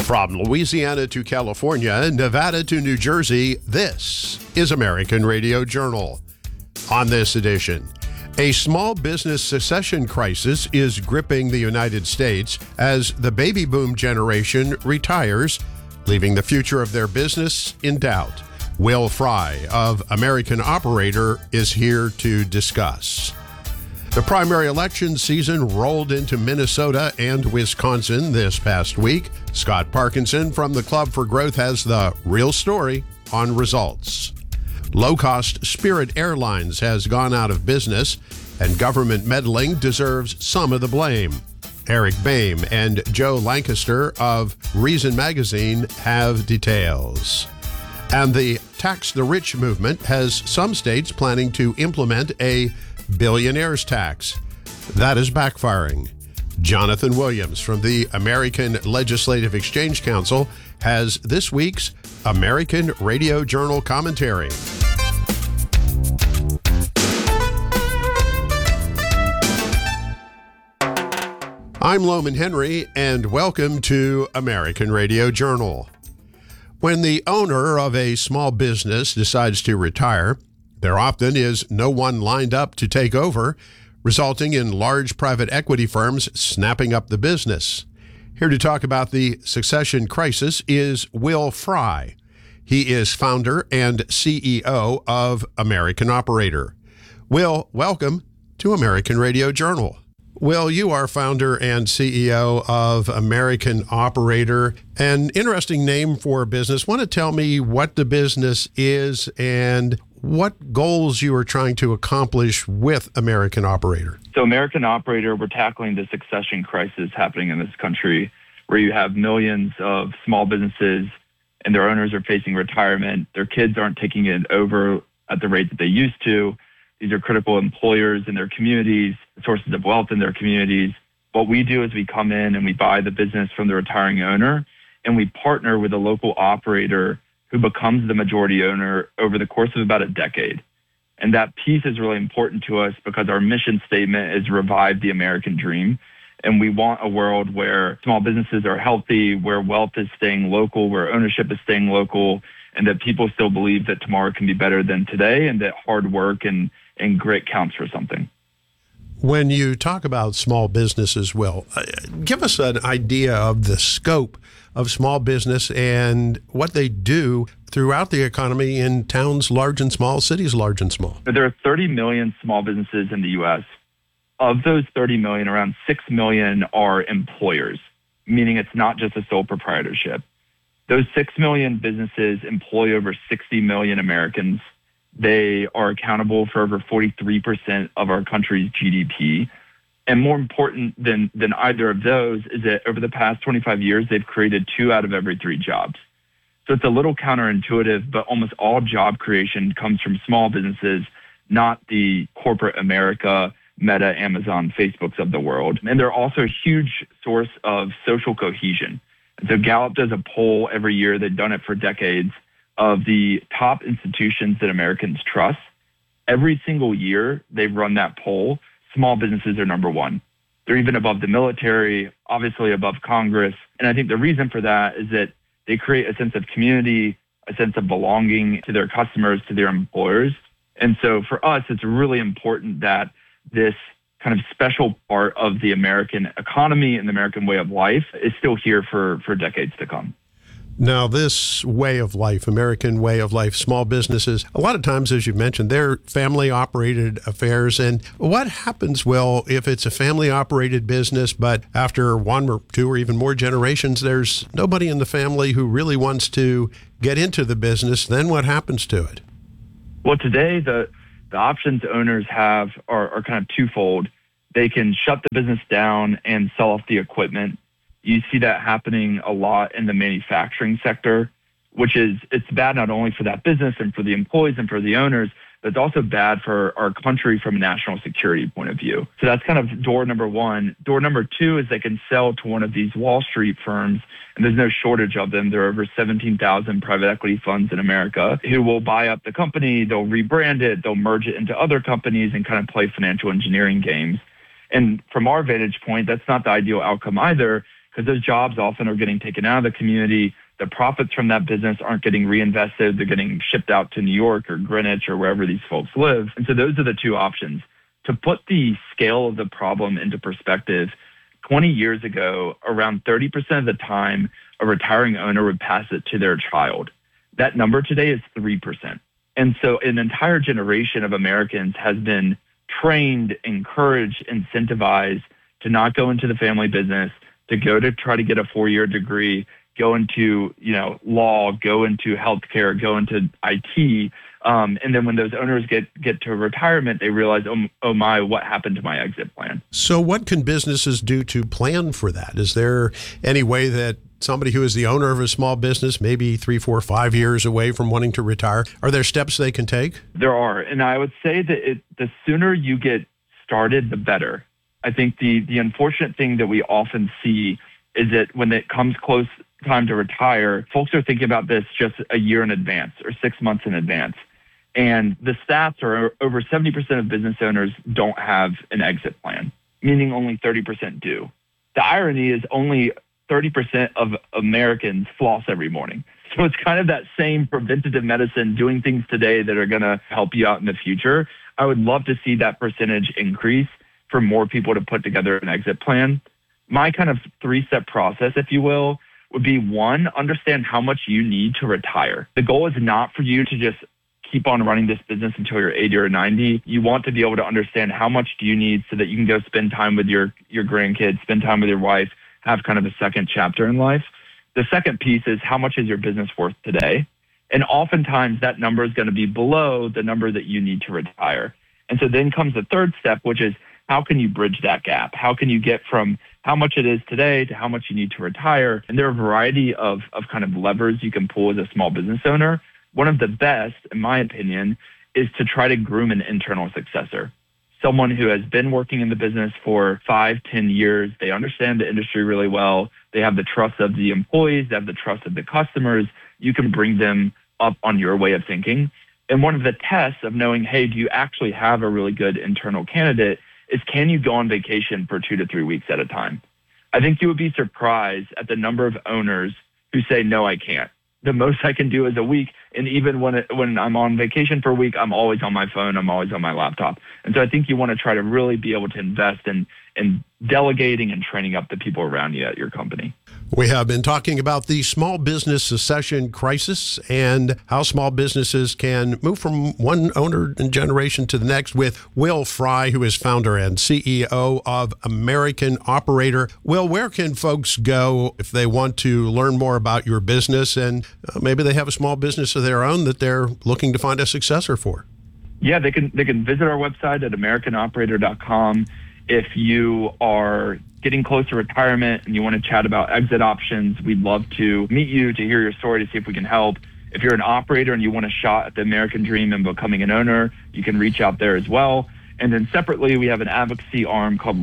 From Louisiana to California, Nevada to New Jersey, this is American Radio Journal. On this edition, a small business succession crisis is gripping the United States as the baby boom generation retires, leaving the future of their business in doubt. Will Fry of American Operator is here to discuss. The primary election season rolled into Minnesota and Wisconsin this past week. Scott Parkinson from the Club for Growth has the real story on results. Low-cost Spirit Airlines has gone out of business, and government meddling deserves some of the blame. Eric Boehm and Joe Lancaster of Reason Magazine have details. And the Tax the Rich movement has some states planning to implement a billionaire's tax. That is backfiring. Jonathan Williams from the American Legislative Exchange Council has this week's American Radio Journal commentary. I'm Loman Henry, and welcome to American Radio Journal. When the owner of a small business decides to retire, there often is no one lined up to take over, resulting in large private equity firms snapping up the business. Here to talk about the succession crisis is Will Fry. He is founder and CEO of American Operator. Will, welcome to American Radio Journal. Will, you are founder and CEO of American Operator, an interesting name for a business. Want to tell me what the business is and what goals you are trying to accomplish with American Operator? So American Operator, we're tackling the succession crisis happening in this country where you have millions of small businesses and their owners are facing retirement. Their kids aren't taking it over at the rate that they used to. These are critical employers in their communities, sources of wealth in their communities. What we do is we come in and we buy the business from the retiring owner, and we partner with a local operator who becomes the majority owner over the course of about a decade. And that piece is really important to us because our mission statement is revive the American dream. And we want a world where small businesses are healthy, where wealth is staying local, where ownership is staying local, and that people still believe that tomorrow can be better than today and that hard work and grit counts for something. When you talk about small businesses, Will, give us an idea of the scope of small business and what they do throughout the economy in towns large and small, cities large and small. There are 30 million small businesses in the U.S. Of those 30 million, around 6 million are employers, meaning it's not just a sole proprietorship. Those 6 million businesses employ over 60 million Americans. They are accountable for over 43% of our country's GDP. And more important than either of those is that over the past 25 years, they've created 2 out of every 3 jobs. So it's a little counterintuitive, but almost all job creation comes from small businesses, not the corporate America, Meta, Amazon, Facebooks of the world. And they're also a huge source of social cohesion. And so Gallup does a poll every year. They've done it for decades of the top institutions that Americans trust. Every single year they've run that poll, small businesses are number 1. They're even above the military, obviously above Congress. And I think the reason for that is that they create a sense of community, a sense of belonging to their customers, to their employers. And so for us, it's really important that this kind of special part of the American economy and the American way of life is still here for decades to come. Now, this way of life, American way of life, small businesses, a lot of times, as you mentioned, they're family-operated affairs. And what happens, Will, if it's a family-operated business, but after 1 or 2 or even more generations, there's nobody in the family who really wants to get into the business? Then what happens to it? Well, today, the options owners have are kind of twofold. They can shut the business down and sell off the equipment. You see that happening a lot in the manufacturing sector, it's bad not only for that business and for the employees and for the owners, but it's also bad for our country from a national security point of view. So that's kind of door number 1. Door number 2 is they can sell to one of these Wall Street firms, and there's no shortage of them. There are over 17,000 private equity funds in America who will buy up the company, they'll rebrand it, they'll merge it into other companies and kind of play financial engineering games. And from our vantage point, that's not the ideal outcome either, because those jobs often are getting taken out of the community. The profits from that business aren't getting reinvested. They're getting shipped out to New York or Greenwich or wherever these folks live. And so those are the two options. To put the scale of the problem into perspective, 20 years ago, around 30% of the time, a retiring owner would pass it to their child. That number today is 3%. And so an entire generation of Americans has been trained, encouraged, incentivized to not go into the family business, to go to try to get a 4-year degree, go into, law, go into healthcare, go into IT. And then when those owners get to retirement, they realize, oh my, what happened to my exit plan? So what can businesses do to plan for that? Is there any way that somebody who is the owner of a small business, maybe 3, 4, 5 years away from wanting to retire, are there steps they can take? There are. And I would say that the sooner you get started, the better. I think the unfortunate thing that we often see is that when it comes close time to retire, folks are thinking about this just a year in advance or 6 months in advance. And the stats are over 70% of business owners don't have an exit plan, meaning only 30% do. The irony is only 30% of Americans floss every morning. So it's kind of that same preventative medicine, doing things today that are going to help you out in the future. I would love to see that percentage increase for more people to put together an exit plan. My kind of 3-step process, if you will, would be 1, understand how much you need to retire. The goal is not for you to just keep on running this business until you're 80 or 90. You want to be able to understand how much do you need so that you can go spend time with your grandkids, spend time with your wife, have kind of a second chapter in life. The second piece is how much is your business worth today? And oftentimes that number is going to be below the number that you need to retire. And so then comes the third step, which is how can you bridge that gap? How can you get from how much it is today to how much you need to retire? And there are a variety of kind of levers you can pull as a small business owner. One of the best, in my opinion, is to try to groom an internal successor. Someone who has been working in the business for 5, 10 years. They understand the industry really well. They have the trust of the employees. They have the trust of the customers. You can bring them up on your way of thinking. And one of the tests of knowing, hey, do you actually have a really good internal candidate is can you go on vacation for 2 to 3 weeks at a time? I think you would be surprised at the number of owners who say, no, I can't. The most I can do is a week. And even when I'm on vacation for a week, I'm always on my phone. I'm always on my laptop. And so I think you want to try to really be able to invest in delegating and training up the people around you at your company. We have been talking about the small business succession crisis and how small businesses can move from one owner and generation to the next with Will Fry, who is founder and CEO of American Operator. Will, where can folks go if they want to learn more about your business and maybe they have a small business of their own that they're looking to find a successor for? Yeah, they can visit our website at americanoperator.com. If you are getting close to retirement and you want to chat about exit options, we'd love to meet you to hear your story, to see if we can help. If you're an operator and you want a shot at the American dream and becoming an owner, you can reach out there as well. And then separately, we have an advocacy arm called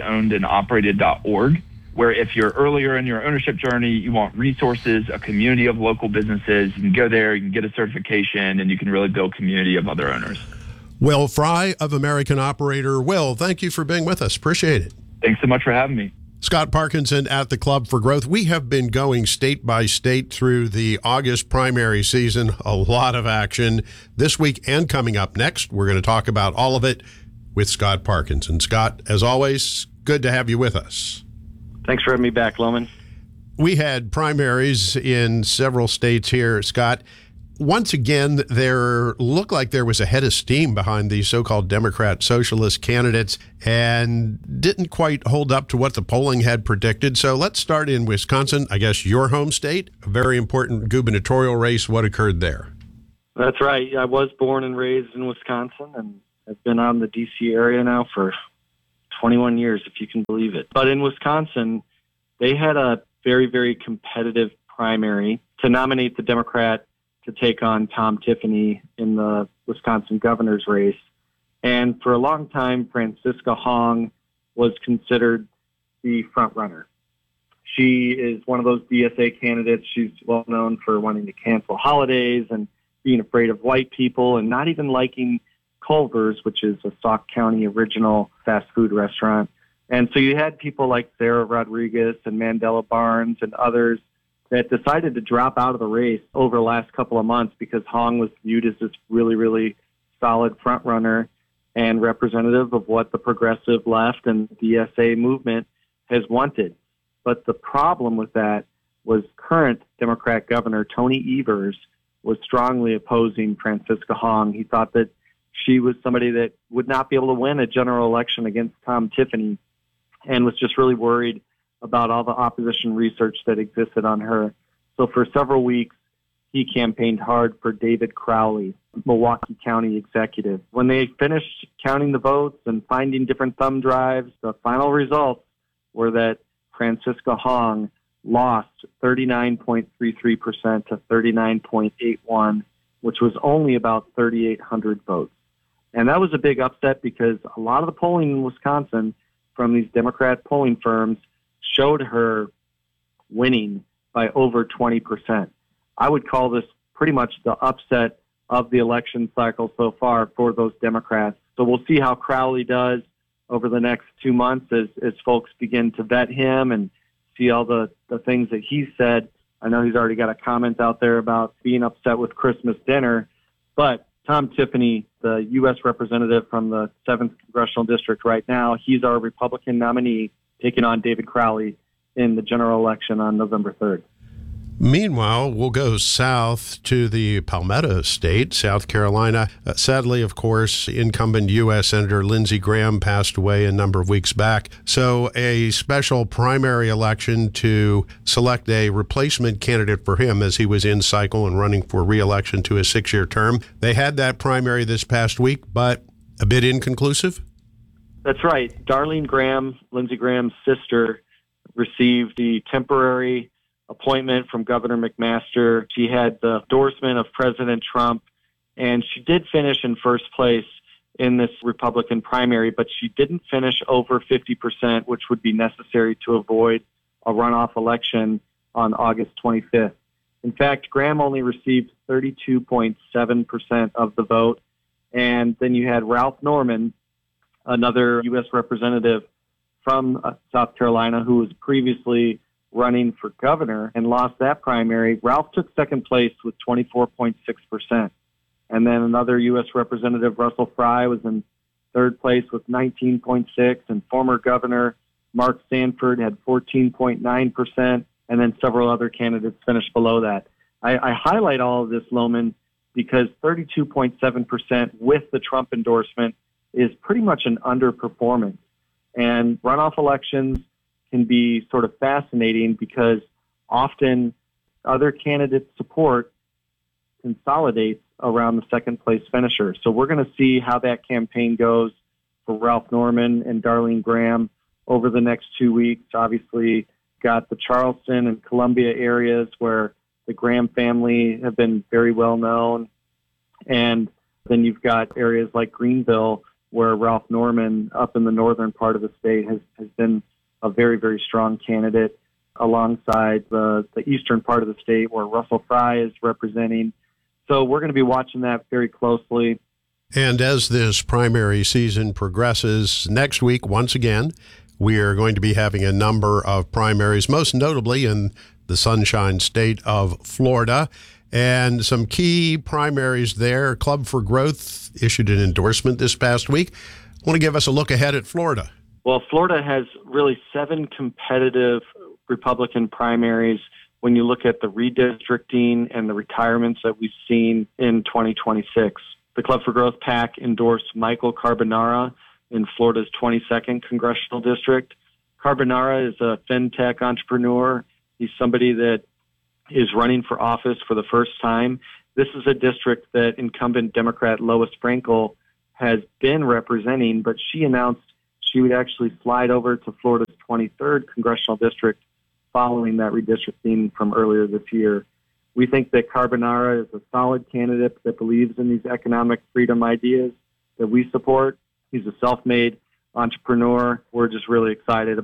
locallyownedandoperated.org, where if you're earlier in your ownership journey, you want resources, a community of local businesses, you can go there, you can get a certification, and you can really build community of other owners. Will Fry of American Operator. Will, thank you for being with us. Appreciate it. Thanks so much for having me. Scott Parkinson at the Club for Growth. We have been going state by state through the August primary season. A lot of action this week and coming up next. We're going to talk about all of it with Scott Parkinson. Scott, as always, good to have you with us. Thanks for having me back, Loman. We had primaries in several states here, Scott. Once again, there looked like there was a head of steam behind the so-called Democrat socialist candidates and didn't quite hold up to what the polling had predicted. So let's start in Wisconsin, I guess your home state, a very important gubernatorial race. What occurred there? That's right. I was born and raised in Wisconsin and have been out in the D.C. area now for 21 years, if you can believe it. But in Wisconsin, they had a very, very competitive primary to nominate the Democrat to take on Tom Tiffany in the Wisconsin governor's race. And for a long time, Francisca Hong was considered the front runner. She is one of those DSA candidates. She's well known for wanting to cancel holidays and being afraid of white people and not even liking Culver's, which is a Sauk County original fast food restaurant. And so you had people like Sarah Rodriguez and Mandela Barnes and others that decided to drop out of the race over the last couple of months because Hong was viewed as this really, really solid front runner and representative of what the progressive left and the DSA movement has wanted. But the problem with that was current Democrat Governor Tony Evers was strongly opposing Francisca Hong. He thought that she was somebody that would not be able to win a general election against Tom Tiffany and was just really worried about all the opposition research that existed on her. So for several weeks, he campaigned hard for David Crowley, Milwaukee County executive. When they finished counting the votes and finding different thumb drives, the final results were that Francisca Hong lost 39.33% to 39.81%, which was only about 3,800 votes. And that was a big upset because a lot of the polling in Wisconsin from these Democrat polling firms showed her winning by over 20%. I would call this pretty much the upset of the election cycle so far for those Democrats. So we'll see how Crowley does over the next 2 months as folks begin to vet him and see all the things that he said. I know he's already got a comment out there about being upset with Christmas dinner, but Tom Tiffany, the U.S. representative from the 7th Congressional District right now, he's our Republican nominee taking on David Crowley in the general election on November 3rd. Meanwhile, we'll go south to the Palmetto State, South Carolina. Sadly, of course, incumbent U.S. Senator Lindsey Graham passed away a number of weeks back. So a special primary election to select a replacement candidate for him as he was in cycle and running for re-election to a 6-year term. They had that primary this past week, but a bit inconclusive? That's right. Darlene Graham, Lindsey Graham's sister, received the temporary appointment from Governor McMaster. She had the endorsement of President Trump, and she did finish in first place in this Republican primary, but she didn't finish over 50%, which would be necessary to avoid a runoff election on August 25th. In fact, Graham only received 32.7% of the vote, and then you had Ralph Norman, another U.S. representative from South Carolina who was previously running for governor and lost that primary. Ralph took second place with 24.6%. And then another U.S. representative, Russell Fry, was in third place with 19.6%. And former governor Mark Sanford had 14.9%. And then several other candidates finished below that. I highlight all of this, Lohman, because 32.7% with the Trump endorsement is pretty much an underperformance. And runoff elections can be sort of fascinating because often other candidates' support consolidates around the second place finisher. So we're going to see how that campaign goes for Ralph Norman and Darlene Graham over the next 2 weeks. Obviously, got the Charleston and Columbia areas where the Graham family have been very well known. And then you've got areas like Greenville where Ralph Norman up in the northern part of the state has been a very, very strong candidate alongside the eastern part of the state where Russell Fry is representing. So we're going to be watching that very closely. And as this primary season progresses, next week, once again, we are going to be having a number of primaries, most notably in the Sunshine State of Florida. And some key primaries there. Club for Growth issued an endorsement this past week. Want to give us a look ahead at Florida? Well, Florida has really 7 competitive Republican primaries when you look at the redistricting and the retirements that we've seen in 2026. The Club for Growth PAC endorsed Michael Carbonara in Florida's 22nd Congressional District. Carbonara is a fintech entrepreneur. He's somebody that is running for office for the first time. This is a district that incumbent Democrat Lois Frankel has been representing, but she announced she would actually slide over to Florida's 23rd Congressional District following that redistricting from earlier this year. We think that Carbonara is a solid candidate that believes in these economic freedom ideas that we support. He's a self-made entrepreneur. We're just really excited